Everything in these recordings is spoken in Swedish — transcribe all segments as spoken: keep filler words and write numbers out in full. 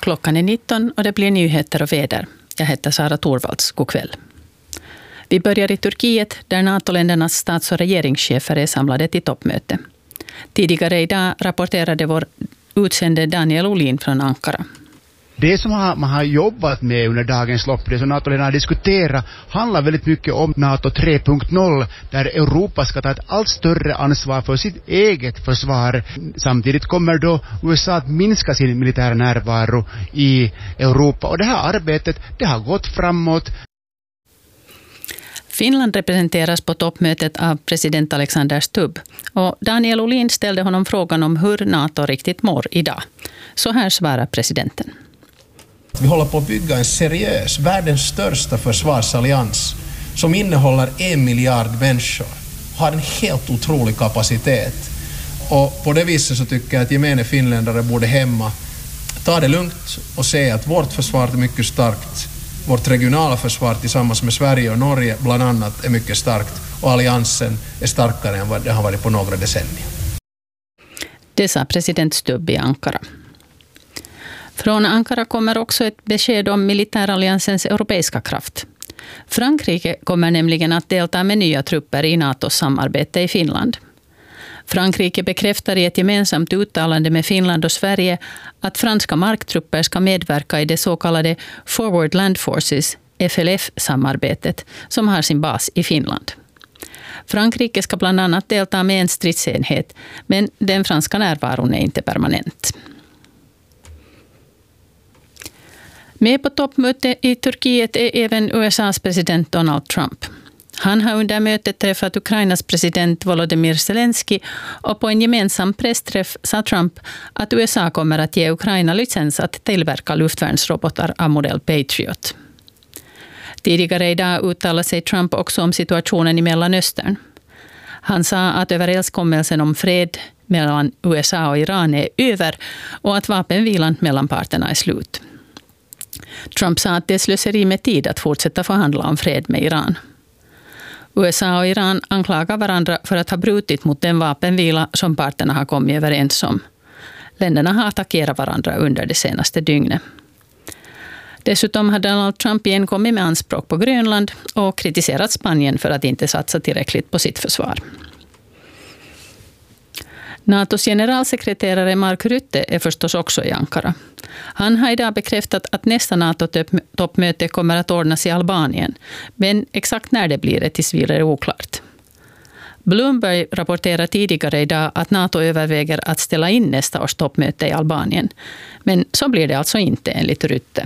Klockan är nitton och det blir nyheter och väder. Jag heter Sara Torvalds. God kväll. Vi börjar i Turkiet där NATO-ländernas stats- och regeringschefer är samlade till toppmöte. Tidigare idag rapporterade vår utsände Daniel Olin från Ankara. Det som man har jobbat med under dagens lopp, det som NATO-länderna har diskuterat, handlar väldigt mycket om NATO tre punkt noll, där Europa ska ta ett allt större ansvar för sitt eget försvar. Samtidigt kommer då U S A att minska sin militära närvaro i Europa. Och det här arbetet, det har gått framåt. Finland representeras på toppmötet av president Alexander Stubb. Och Daniel Olin ställde honom frågan om hur NATO riktigt mår idag. Så här svarar presidenten. Vi håller på att bygga en seriös, världens största försvarsallians som innehåller en miljard människor. Har en helt otrolig kapacitet. Och på det viset så tycker jag att gemene finländare borde hemma ta det lugnt och se att vårt försvar är mycket starkt. Vårt regionala försvar tillsammans med Sverige och Norge bland annat är mycket starkt. Och alliansen är starkare än vad det har varit på några decennier. Det sa president Stubb i Ankara. Från Ankara kommer också ett besked om militäralliansens europeiska kraft. Frankrike kommer nämligen att delta med nya trupper i NATOs samarbete i Finland. Frankrike bekräftar i ett gemensamt uttalande med Finland och Sverige att franska marktrupper ska medverka i det så kallade Forward Land Forces, F L F-samarbetet, som har sin bas i Finland. Frankrike ska bland annat delta med en stridsenhet, men den franska närvaron är inte permanent. Med på toppmöte i Turkiet är även U S A:s president Donald Trump. Han har under mötet träffat Ukrainas president Volodymyr Zelensky och på en gemensam pressträff sa Trump att U S A kommer att ge Ukraina licens att tillverka luftvärnsrobotar av modell Patriot. Tidigare idag uttalade sig Trump också om situationen i Mellanöstern. Han sa att överenskommelsen om fred mellan U S A och Iran är över och att vapenvilan mellan parterna är slut. Trump sa att det är slöseri med tid att fortsätta förhandla om fred med Iran. U S A och Iran anklagar varandra för att ha brutit mot den vapenvila som parterna har kommit överens om. Länderna har attackerat varandra under det senaste dygnet. Dessutom har Donald Trump igen kommit med anspråk på Grönland och kritiserat Spanien för att inte satsa tillräckligt på sitt försvar. NATOs generalsekreterare Mark Rutte är förstås också i Ankara. Han har idag bekräftat att nästa NATO-toppmöte kommer att ordnas i Albanien, men exakt när det blir är tills vidare oklart. Bloomberg rapporterar tidigare idag att NATO överväger att ställa in nästa års toppmöte i Albanien, men så blir det alltså inte enligt Rutte.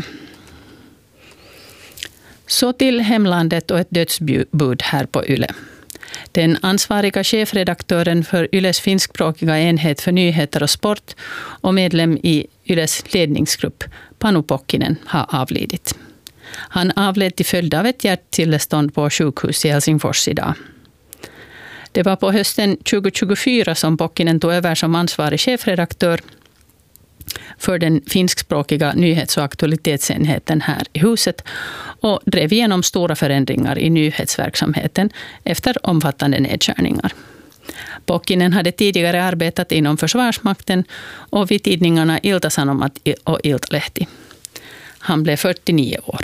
Så till hemlandet och ett dödsbud här på Yle. Den ansvariga chefredaktören för Yles finskspråkiga enhet för nyheter och sport och medlem i Yles ledningsgrupp, Panu Pokkinen, har avlidit. Han avled till följd av ett hjärtstillestånd på sjukhus i Helsingfors idag. Det var på hösten tjugohundratjugofyra som Pokkinen tog över som ansvarig chefredaktör för den finskspråkiga nyhets- och aktualitetsenheten här i huset och drev igenom stora förändringar i nyhetsverksamheten efter omfattande nedskärningar. Pokkinen hade tidigare arbetat inom Försvarsmakten och vid tidningarna Ilta-Sanomat och Iltalehti. Han blev fyrtionio år.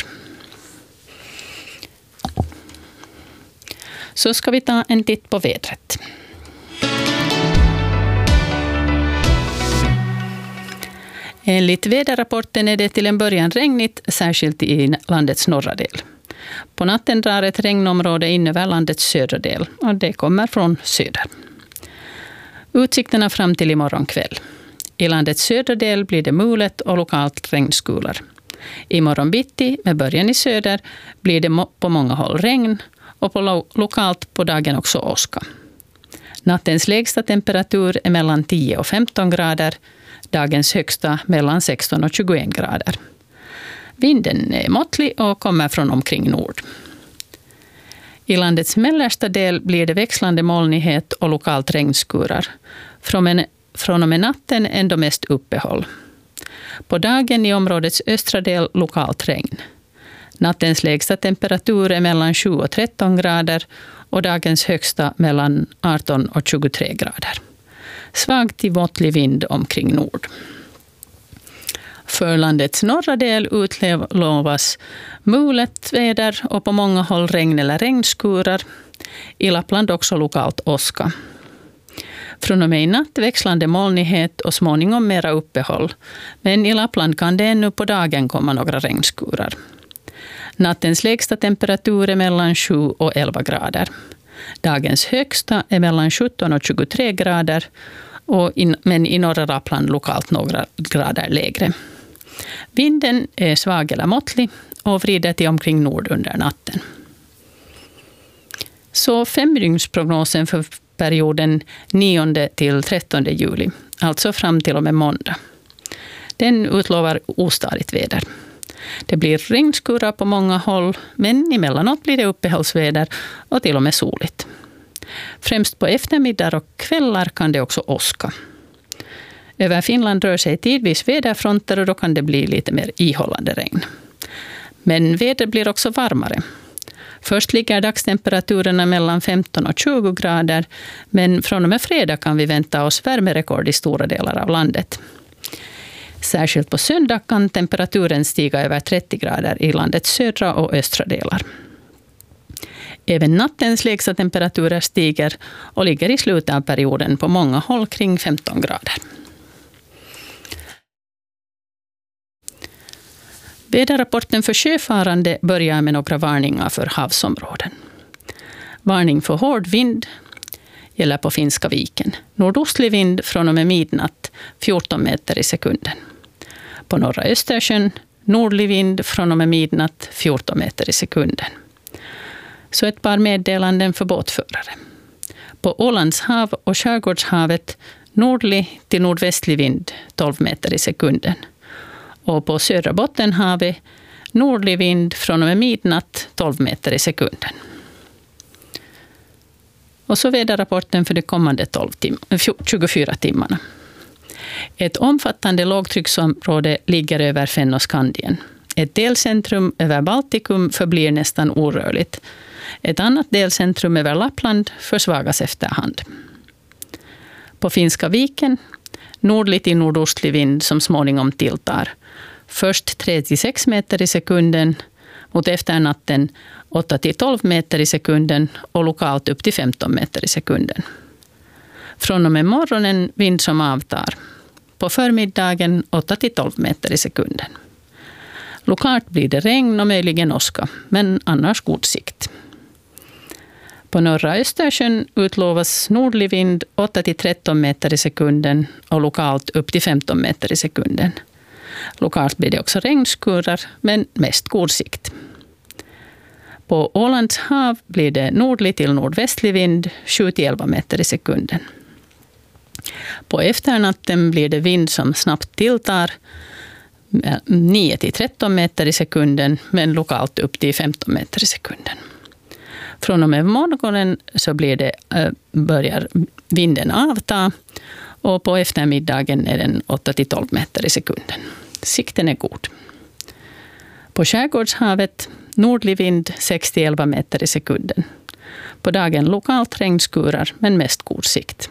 Så ska vi ta en titt på vädret. Enligt väderrapporten är det till en början regnigt, särskilt i landets norra del. På natten drar ett regnområde in över landets södra del och det kommer från söder. Utsikterna fram till imorgon kväll. I landets södra del blir det mulet och lokalt regnskulor. Imorgon bitti med början i söder blir det på många håll regn och på lo- lokalt på dagen också åska. Nattens lägsta temperatur är mellan tio och femton grader. Dagens högsta mellan sexton och tjugoen grader. Vinden är måttlig och kommer från omkring nord. I landets mellersta del blir det växlande molnighet och lokalt regnskurar. Från och med natten ändå mest uppehåll. På dagen i områdets östra del lokalt regn. Nattens lägsta temperatur är mellan sju och tretton grader och dagens högsta mellan arton och tjugotre grader. Svag till måttlig vind omkring nord. För landets norra del utlovas mulet väder och på många håll regn eller regnskurar. I Lappland också lokalt åska. Från och med i natt växlande molnighet och småningom mera uppehåll. Men i Lappland kan det ännu på dagen komma några regnskurar. Nattens lägsta temperatur är mellan sju och elva grader. Dagens högsta är mellan sjutton och tjugotre grader, och in, men i norra Lappland lokalt några grader lägre. Vinden är svag eller måttlig och vrider till omkring nord under natten. Så femdygnsprognosen för perioden nionde till trettonde juli, alltså fram till och med måndag. Den utlovar ostadigt väder. Det blir regnskurar på många håll, men emellanåt blir det uppehållsväder och till och med soligt. Främst på eftermiddag och kvällar kan det också åska. Över Finland rör sig tidvis väderfronter och då kan det bli lite mer ihållande regn. Men väder blir också varmare. Först ligger dagstemperaturerna mellan femton och tjugo grader, men från och med fredag kan vi vänta oss värmerekord i stora delar av landet. Särskilt på söndag kan temperaturen stiga över trettio grader i landets södra och östra delar. Även nattens lägsta temperaturer stiger och ligger i slutet av perioden på många håll kring femton grader. Väderrapporten för sjöfarande börjar med några varningar för havsområden. Varning för hård vind gäller på Finska viken. Nordostlig vind från och med midnatt, fjorton meter i sekunden. På norra Östersjön, nordlig vind från och med midnatt, fjorton meter i sekunden. Så ett par meddelanden för båtförare. På Ålands hav och Skärgårdshavet, nordlig till nordvästlig vind, tolv meter i sekunden. Och på södra Bottenhavet, nordlig vind från och med midnatt, tolv meter i sekunden. Och så väderrapporten för de kommande tolv tim- tjugofyra timmarna. Ett omfattande lågtrycksområde ligger över Fennoskandien. Ett delcentrum över Baltikum förblir nästan orörligt. Ett annat delcentrum över Lappland försvagas efterhand. På Finska viken, nordlig till nordostlig vind som småningom tilltar. Först tre till sex meter i sekunden, mot efternatten åtta till tolv meter i sekunden och lokalt upp till femton meter i sekunden. Från och med morgonen vind som avtar. På förmiddagen åtta till tolv meter i sekunden. Lokalt blir det regn och möjligen åska, men annars god sikt. På norra Östersjön utlovas nordlig vind åtta till tretton meter i sekunden och lokalt upp till femton meter i sekunden. Lokalt blir det också regnskurar, men mest god sikt. På Ålands hav blir det nordlig till nordvästlig vind, sju till elva meter i sekunden. På efternatten blir det vind som snabbt tilltar, nio till tretton meter i sekunden, men lokalt upp till femton meter i sekunden. Från och med morgonen så blir det, börjar vinden avta och på eftermiddagen är den åtta till tolv meter i sekunden. Sikten är god. På Skärgårdshavet nordlig vind sex till elva meter i sekunden. På dagen lokalt regnskurar men mest god sikt.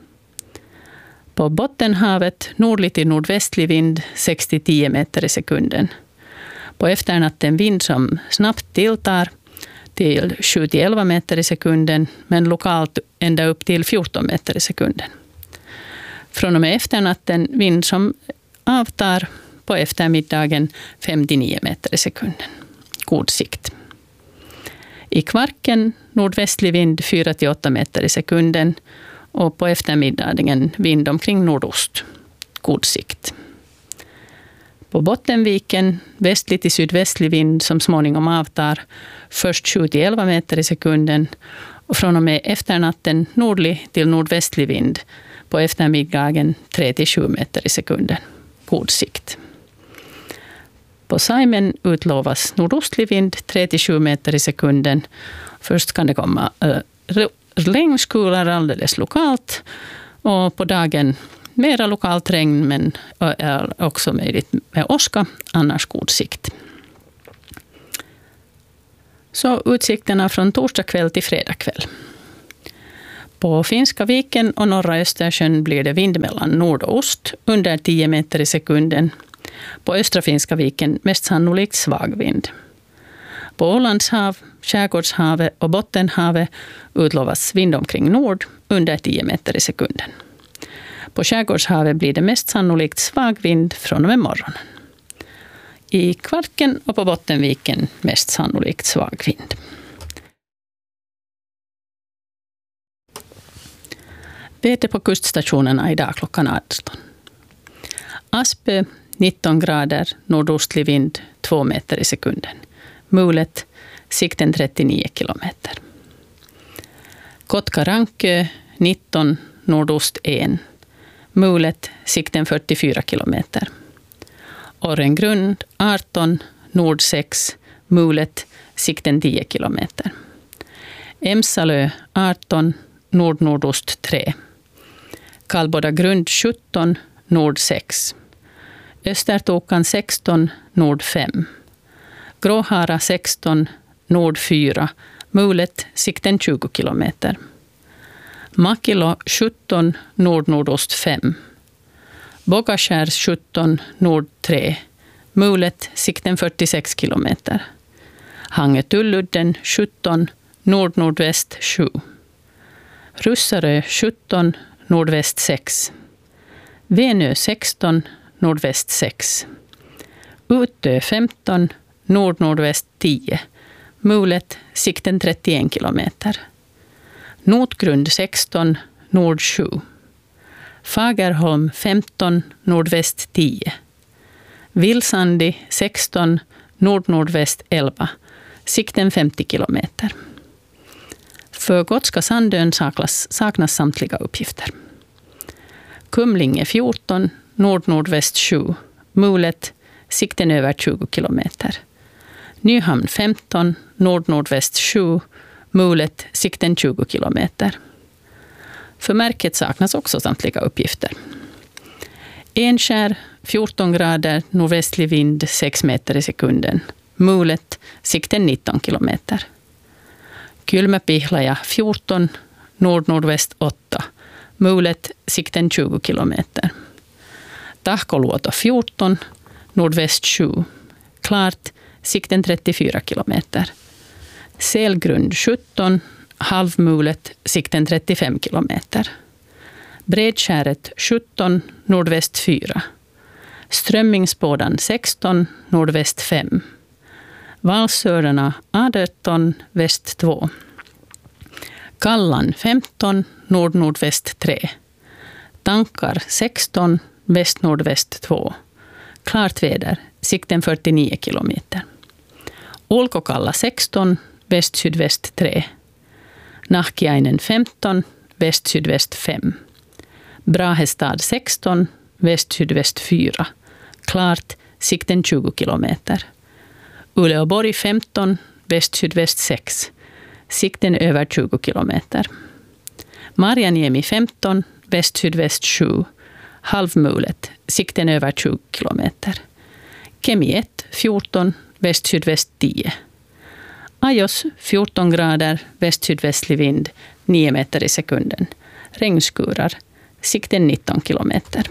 På Bottenhavet nordlig till nordvästlig vind sex till tio meter i sekunden. På efternatten vind som snabbt tilltar till sju till elva meter i sekunden, men lokalt ända upp till fjorton meter i sekunden. Från och med efternatten vind som avtar, på eftermiddagen fem till nio meter i sekunden. God sikt. I Kvarken nordvästlig vind fyra till åtta meter i sekunden och på eftermiddagen vind omkring nordost. God sikt. På Bottenviken västlig till sydvästlig vind som småningom avtar, först sju till elva meter i sekunden och från och med efternatten nordlig till nordvästlig vind, på eftermiddagen tre till sju meter i sekunden. God sikt. På Saimen utlovas nordostlig vind tre till sju meter i sekunden. Först kan det komma äh, regnskurar alldeles lokalt och på dagen mera lokalt regn, men är också möjligt med åska, annars god sikt. Så utsikterna från torsdag kväll till fredag kväll. På Finska viken och norra Östersjön blir det vind mellan nord och ost under tio meter i sekunden. På östra Finska viken mest sannolikt svag vind. På Ålands hav, Skärgårdshavet och Bottenhavet utlovas vind omkring nord under tio meter i sekunden. På Skärgårdshavet blir det mest sannolikt svag vind från och med morgonen. I Kvarken och på Bottenviken mest sannolikt svag vind. Väder på kuststationerna idag klockan arton. Aspö nitton grader, nordostlig vind två meter i sekunden. Mulet, sikten trettionio kilometer. Kotka-Rankö nitton, nordost en. Mulet, sikten fyrtiofyra kilometer. Orrengrund arton, nord sex. Mulet, sikten tio kilometer. Emsalö arton, nord-nordost tre. Kallbodagrund sjutton, nord sex. Östertokan sexton, nord fem. Gråhara sexton, nord fyra. Mulet, sikten tjugo kilometer. Makilo sjutton, nord-nordost fem. Bogaskär sjutton, nord tre. Mulet, sikten fyrtiosex kilometer. Hangetulludden sjutton, nord-nordväst sju. Russarö sjutton, nordväst sex. Venö sexton, nordväst sex. Utö femton, nord-nordväst tio. Mulet, sikten trettioen kilometer. Notgrund sexton, nord sju. Fagerholm femton, nordväst tio. Vilsandi sexton, nord-nordväst elva. Sikten femtio kilometer. För Gotska Sandön saknas, saknas samtliga uppgifter. Kumlinge fjorton, nord-nordväst sju. Mulet, sikten över tjugo kilometer. Nyhamn femton, nord-nordväst sju. Mulet, sikten tjugo kilometer. För märket saknas också samtliga uppgifter. Enskär fjorton grader, nordvästlig vind sex meter i sekunden. Mulet, sikten nitton kilometer. Kylmäpihlaja fjorton, nord-nordväst åtta. Mulet, sikten tjugo kilometer. Tahkoluoto fjorton, nordväst sju. Klart, sikten trettiofyra kilometer. Selgrund sjutton, halvmulet, sikten trettiofem kilometer. Bredskäret sjutton, nordväst fyra. Strömmingsbådan sexton, nordväst fem. Valsörarna arton, väst två. Kallan femton, nord-nordväst tre. Tankar sexton, väst-nordväst två. Klart väder, sikten fyrtionio kilometer. Ulkokalla sexton, väst-sydväst tre. Nahkiainen femton, väst-sydväst fem. Brahestad sexton, väst-sydväst fyra. Klart, sikten tjugo kilometer. Uleåborg femton, väst-sydväst sex. Sikten över tjugo kilometer. Marjaniemi femton, väst-sydväst sju. Halvmulet, sikten över tjugo kilometer. Kemi ett, fjorton, väst-sydväst tio. Ajos fjorton grader, väst-sydvästlig vind, nio meter i sekunden. Regnskurar, sikten nitton kilometer.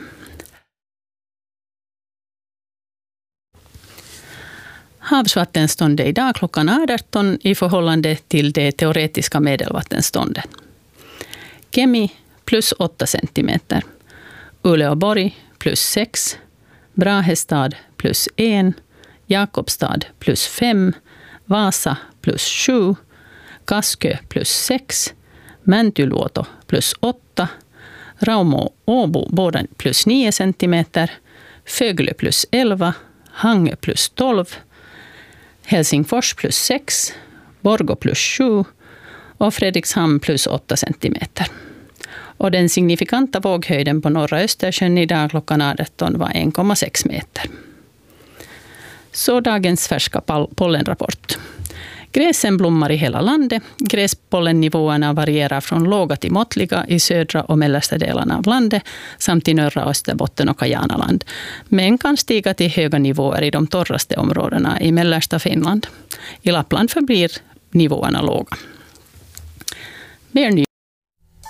Havsvattenståndet idag klockan arton i förhållande till det teoretiska medelvattenståndet. Kemi plus åtta centimeter. Uleåborg plus sex. Brahestad plus en. Jakobstad plus fem. Vasa plus sju. Kaskö plus sex. Mäntyluoto plus åtta. Raumo Åbo båda plus nio centimeter. Fögle plus elva. Hangö plus tolv. Helsingfors plus sex, Borgå plus sju och Fredrikshamn plus åtta centimeter. Och den signifikanta våghöjden på norra Östersjön idag klockan arton var en komma sex meter. Så dagens färska pollenrapport. Gräsen blommar i hela landet. Gräspollennivåerna varierar från låga till måttliga i södra och mellersta delarna av landet samt i norra Österbotten och Kajanaland. Men kan stiga till höga nivåer i de torraste områdena i mellersta Finland. I Lappland förblir nivåerna låga. Mer